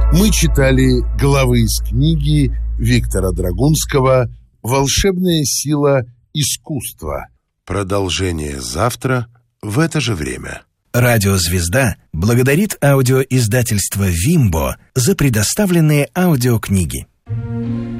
Мы читали главы из книги Виктора Драгунского «Волшебная сила искусства». Продолжение завтра в это же время. Радиозвезда благодарит аудиоиздательство «Вимбо» за предоставленные аудиокниги.